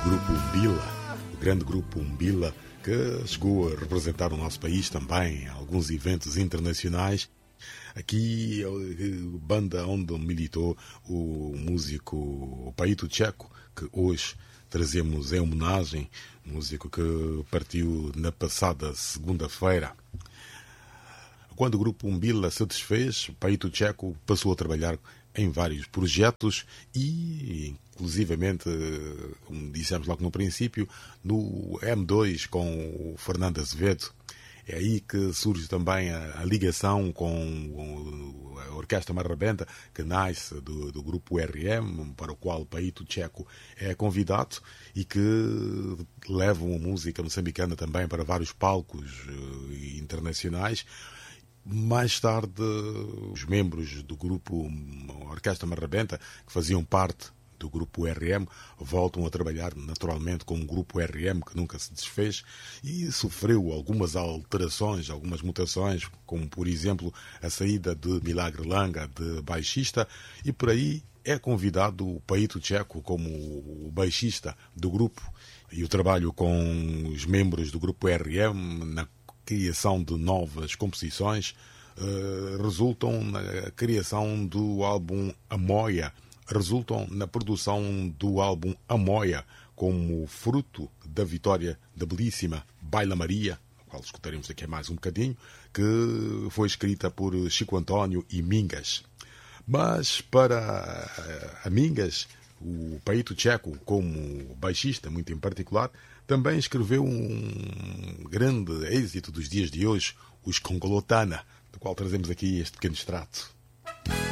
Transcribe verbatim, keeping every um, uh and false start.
grupo Umbila, o grande grupo Umbila, que chegou a representar o nosso país também em alguns eventos internacionais. Aqui, a banda onde militou o músico Paito Checo, que hoje trazemos em homenagem, músico que partiu na passada segunda-feira. Quando o grupo Umbila se desfez, Paito Checo passou a trabalhar em vários projetos e, inclusivamente, como dissemos logo no princípio, no M dois com o Fernando Azevedo. É aí que surge também a, a ligação com a Orquestra Marrabenta, que nasce do, do grupo R M, para o qual Paito Checo é convidado e que levam a música moçambicana também para vários palcos uh, internacionais. Mais tarde, os membros do grupo Orquestra Marrabenta, que faziam parte do grupo R M, voltam a trabalhar naturalmente com o grupo R M, que nunca se desfez, e sofreu algumas alterações, algumas mutações, como, por exemplo, a saída de Milagre Langa, de baixista, e por aí é convidado o Paito Checo como o baixista do grupo, e o trabalho com os membros do grupo R M na criação de novas composições uh, resultam na criação do álbum Amoia, resultam na produção do álbum Amoia como fruto da vitória da belíssima Baila Maria, a qual escutaremos aqui mais um bocadinho, que foi escrita por Chico António e Mingas. Mas para a Mingas, o Paito Checo, como baixista, muito em particular, também escreveu um grande êxito dos dias de hoje, os Congolotana, do qual trazemos aqui este pequeno extrato.